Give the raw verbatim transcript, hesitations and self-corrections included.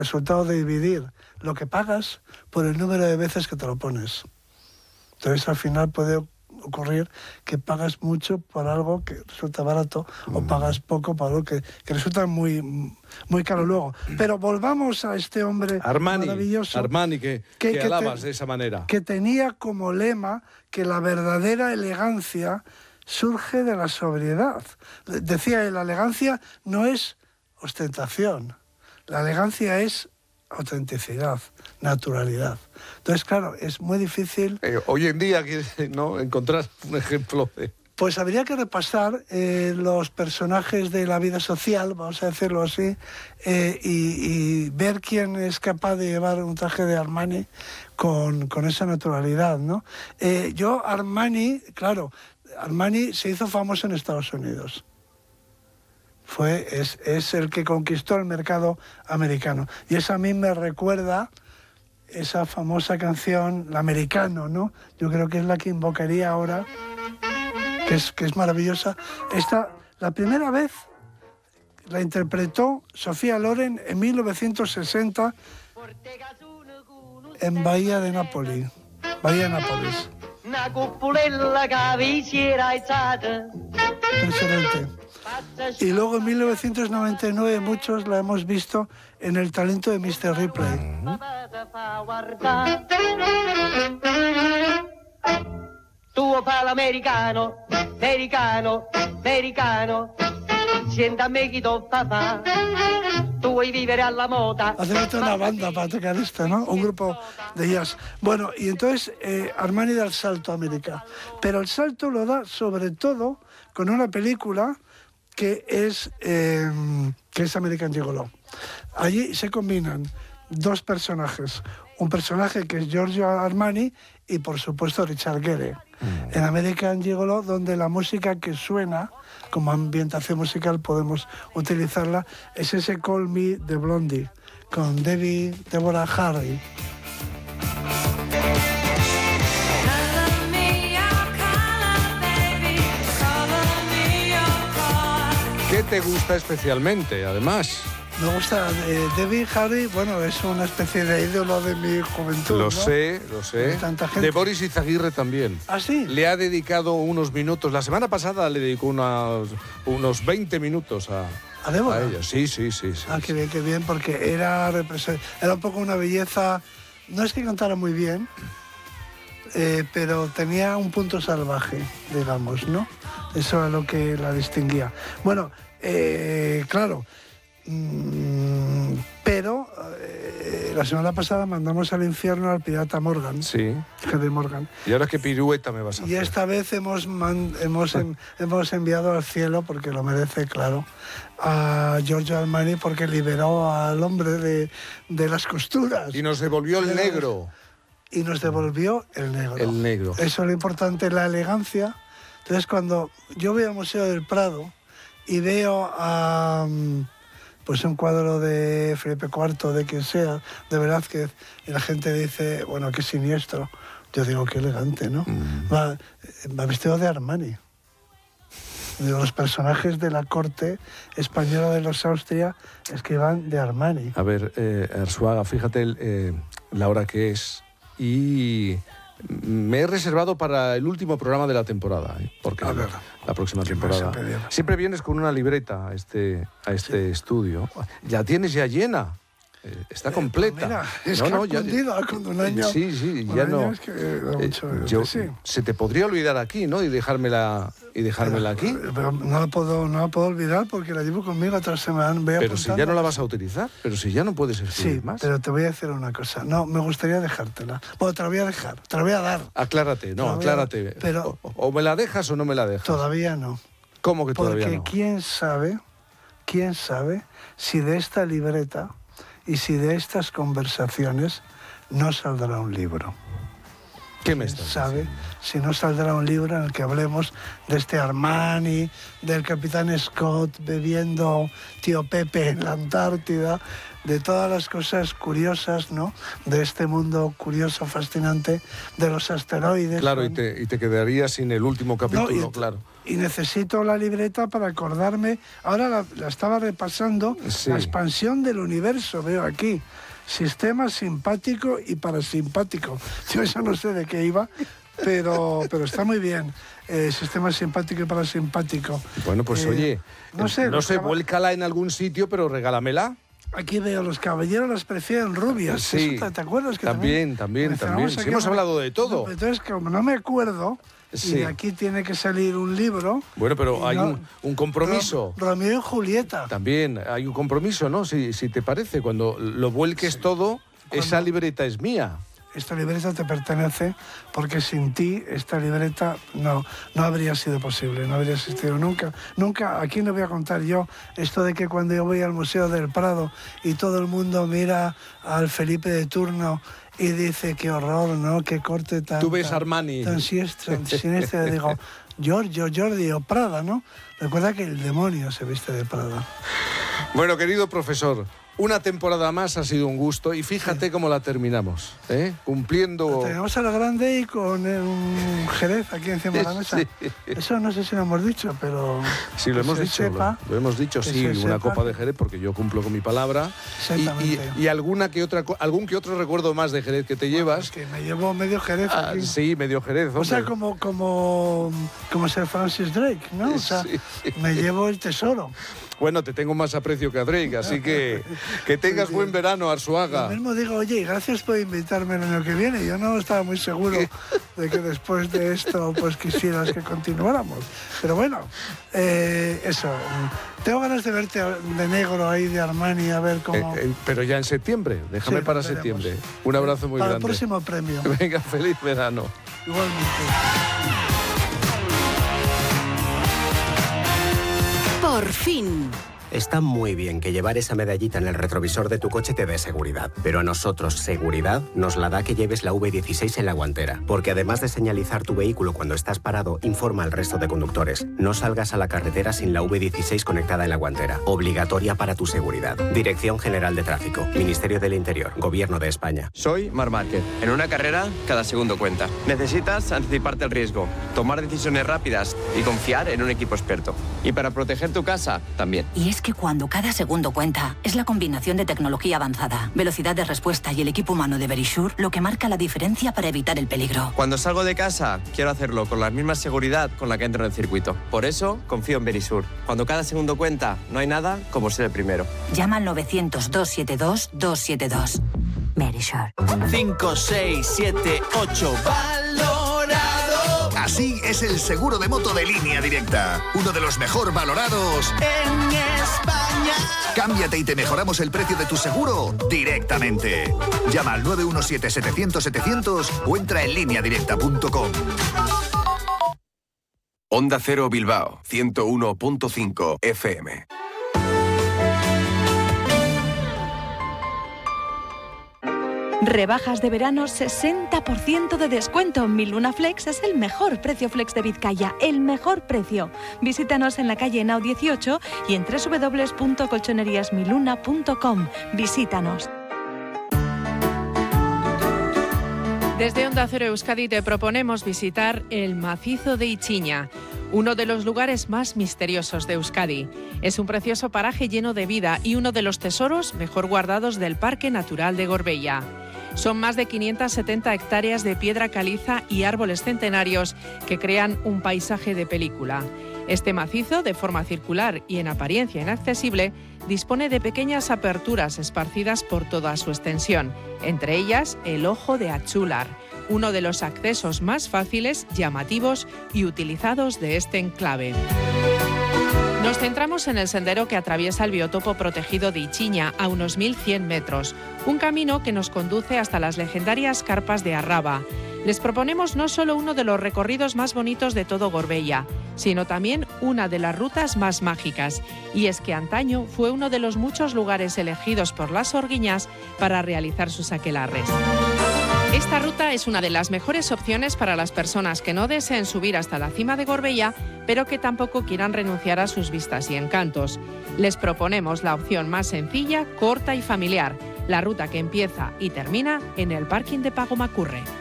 resultado de dividir lo que pagas por el número de veces que te lo pones. Entonces al final puede ocurrir que pagas mucho por algo que resulta barato mm. o pagas poco por algo que, que resulta muy, muy caro luego. Pero volvamos a este hombre Armani, maravilloso. Armani, que, que, que, que alabas te, de esa manera. Que tenía como lema que la verdadera elegancia surge de la sobriedad. Decía él, la elegancia no es ostentación, la elegancia es autenticidad, naturalidad. Entonces, claro, es muy difícil... Eh, hoy en día, ¿no?, encontrar un ejemplo de... Pues habría que repasar eh, los personajes de la vida social, vamos a decirlo así, eh, y, y ver quién es capaz de llevar un traje de Armani con, con esa naturalidad, ¿no? Eh, yo, Armani, claro, Armani se hizo famoso en Estados Unidos. Fue, es, es el que conquistó el mercado americano. Y eso a mí me recuerda esa famosa canción, la Americano, ¿no? Yo creo que es la que invocaría ahora, que es, que es maravillosa. Esta, la primera vez la interpretó Sofía Loren en mil novecientos sesenta en Bahía de Nápoles. Bahía de Nápoles. Excelente. Y luego en mil novecientos noventa y nueve muchos la hemos visto en El talento de mister Ripley. Uh-huh. Tuo palo americano, americano, americano, siéntame que tu papá, tú vuoi vivere alla moda. Hace falta una banda para tocar esto, ¿no? Un grupo de jazz. Bueno, y entonces eh, Armani da el salto a América. Pero el salto lo da sobre todo con una película que es, eh, que es American Gigolo. Allí se combinan dos personajes. Un personaje que es Giorgio Armani y, por supuesto, Richard Gere. Mm. En American Gigolo, donde la música que suena, como ambientación musical podemos utilizarla, es ese Call Me de Blondie, con Debbie, Deborah Harry. ¿Qué te gusta especialmente, además? Me gusta eh, Debbie Harry, bueno, es una especie de ídolo de mi juventud. Lo ¿no? sé, lo sé. De, tanta gente. De Boris Izaguirre también. ¿Ah, sí? Le ha dedicado unos minutos. La semana pasada le dedicó unos, unos veinte minutos a, ¿A Débora? A ella. Sí, sí, sí. sí ah, sí. qué bien, qué bien, porque era, era un poco una belleza. No es que cantara muy bien, eh, pero tenía un punto salvaje, digamos, ¿no? Eso era lo que la distinguía. Bueno, eh, claro. Mm, pero eh, la semana pasada mandamos al infierno al pirata Morgan. Sí. Henry Morgan. ¿Y ahora qué pirueta me vas a hacer? Y esta vez hemos, man, hemos, en, hemos enviado al cielo, porque lo merece, claro, a Giorgio Armani, porque liberó al hombre de, de las costuras. Y nos devolvió el negro. Y nos devolvió el negro. El negro. Eso es lo importante, la elegancia. Entonces, cuando yo voy al Museo del Prado y veo a... pues un cuadro de Felipe cuarto, de quien sea, de Velázquez, y la gente dice, bueno, qué siniestro. Yo digo, qué elegante, ¿no? Mm. Va, va vestido de Armani. De los personajes de la corte española de los Austria es que van de Armani. A ver, eh, Arzuaga, fíjate eh, la hora que es. Y me he reservado para el último programa de la temporada, ¿eh? Porque a ver, la próxima temporada. Siempre vienes con una libreta a este, a este sí. estudio. La tienes ya llena. Eh, está eh, completa. Mira, es no, que no, ha cundido ya, con un año. Sí, sí, ya no. Es que mucho, eh, yo, sí. Se te podría olvidar aquí, ¿no? Y dejármela, y dejármela pero, aquí. Pero no la puedo, no la puedo olvidar porque la llevo conmigo otra semana. Voy pero si ya no la vas a utilizar, pero si ya no puedes escribir sí, más. Pero te voy a decir una cosa. No, me gustaría dejártela. Bueno, te la voy a dejar, te la voy a dar. Aclárate, no, aclárate. Pero, o, o me la dejas o no me la dejas. Todavía no. ¿Cómo que todavía porque no? Porque quién sabe, quién sabe si de esta libreta y si de estas conversaciones no saldrá un libro. ¿Qué me estás sabe diciendo? Si no saldrá un libro en el que hablemos de este Armani, del capitán Scott bebiendo tío Pepe en la Antártida, de todas las cosas curiosas, ¿no? De este mundo curioso, fascinante, de los asteroides. Claro, ¿no? y, te, y te quedarías sin el último capítulo, no, y, claro. Y necesito la libreta para acordarme. Ahora la, la estaba repasando, sí. La expansión del universo, veo aquí. Sistema simpático y parasimpático. Yo eso no sé de qué iba, pero, pero está muy bien. Eh, sistema simpático y parasimpático. Bueno, pues eh, oye, no sé, no sé, cab... vuélcala en algún sitio, pero regálamela. Aquí veo, los caballeros las prefieren rubias. Sí, ¿Eso te, te acuerdas? Que también, también, también. Sí, hemos hablado de todo. No, entonces, como no me acuerdo, sí. Y aquí tiene que salir un libro. Bueno, pero hay no, un, un compromiso. Ro, Romeo y Julieta. También hay un compromiso, ¿no? Si, si te parece, cuando lo vuelques sí. todo, cuando... esa libreta es mía. Esta libreta te pertenece porque sin ti esta libreta no, no habría sido posible, no habría existido nunca. Nunca, aquí no voy a contar yo esto de que cuando yo voy al Museo del Prado y todo el mundo mira al Felipe de turno y dice qué horror, ¿no? Qué corte tan... Tú ves tan, Armani. Tan siniestro, siniestro. Digo, Giorgio, Giorgio, Prada, ¿no? Recuerda que el demonio se viste de Prada. Bueno, querido profesor, una temporada más ha sido un gusto y fíjate sí. cómo la terminamos, ¿eh? Cumpliendo... La terminamos a la grande y con un Jerez aquí encima de la mesa. Sí. Eso no sé si lo hemos dicho, pero... Sí, lo hemos dicho, sepa, lo, lo hemos dicho, sí, una sepa. copa de Jerez porque yo cumplo con mi palabra. Exactamente. Y, y, y alguna que otra, algún que otro recuerdo más de Jerez que te llevas. Bueno, es que me llevo medio Jerez ah, aquí. Sí, medio Jerez, hombre. O sea, como, como, como Sir Francis Drake, ¿no? O sea, sí. me llevo el tesoro. Bueno, te tengo más aprecio que a Drake, así que que tengas sí, buen verano, Arzuaga. Lo mismo digo, oye, gracias por invitarme el año que viene. Yo no estaba muy seguro de que después de esto pues quisieras que continuáramos. Pero bueno, eh, eso. Tengo ganas de verte de negro ahí, de Armani, a ver cómo... Eh, eh, pero ya en septiembre, déjame sí, para septiembre. Un abrazo muy para grande. Para el próximo premio. Venga, feliz verano. Igualmente. Por fin. Está muy bien que llevar esa medallita en el retrovisor de tu coche te dé seguridad, pero a nosotros seguridad nos la da que lleves la V dieciséis en la guantera, porque además de señalizar tu vehículo cuando estás parado, informa al resto de conductores. No salgas a la carretera sin la V dieciséis conectada en la guantera, obligatoria para tu seguridad. Dirección General de Tráfico, Ministerio del Interior, Gobierno de España. Soy Marc Márquez. En una carrera, cada segundo cuenta. Necesitas anticiparte al riesgo, tomar decisiones rápidas y confiar en un equipo experto. Y para proteger tu casa, también. Y es que cuando cada segundo cuenta, es la combinación de tecnología avanzada, velocidad de respuesta y el equipo humano de Verisure lo que marca la diferencia para evitar el peligro. Cuando salgo de casa, quiero hacerlo con la misma seguridad con la que entro en el circuito. Por eso, confío en Verisure. Cuando cada segundo cuenta, no hay nada como ser el primero. Llama al novecientos, dos siete dos, dos siete dos. Verisure. cinco, seis, siete, ocho. Así es el seguro de moto de Línea Directa, uno de los mejor valorados en España. Cámbiate y te mejoramos el precio de tu seguro directamente. Llama al nueve uno siete, setecientos, setecientos o entra en línea directa punto com. Onda Cero Bilbao, ciento uno punto cinco F M. Rebajas de verano, sesenta por ciento de descuento. Mi Luna Flex es el mejor precio flex de Vizcaya, el mejor precio. Visítanos en la calle Henao dieciocho y en doble u doble u doble u punto colchonerías mi luna punto com. Visítanos. Desde Onda Cero Euskadi te proponemos visitar el Macizo de Ichiña, uno de los lugares más misteriosos de Euskadi. Es un precioso paraje lleno de vida y uno de los tesoros mejor guardados del Parque Natural de Gorbella. Son más de quinientas setenta hectáreas de piedra caliza y árboles centenarios que crean un paisaje de película. Este macizo, de forma circular y en apariencia inaccesible, dispone de pequeñas aperturas esparcidas por toda su extensión, entre ellas el Ojo de Achular, uno de los accesos más fáciles, llamativos y utilizados de este enclave. Nos centramos en el sendero que atraviesa el biotopo protegido de Ichiña a unos mil cien metros, un camino que nos conduce hasta las legendarias carpas de Arraba. Les proponemos no solo uno de los recorridos más bonitos de todo Gorbella, sino también una de las rutas más mágicas, y es que antaño fue uno de los muchos lugares elegidos por las orguiñas para realizar sus aquelarres. Esta ruta es una de las mejores opciones para las personas que no deseen subir hasta la cima de Gorbella, pero que tampoco quieran renunciar a sus vistas y encantos. Les proponemos la opción más sencilla, corta y familiar, la ruta que empieza y termina en el parking de Pagomacurre.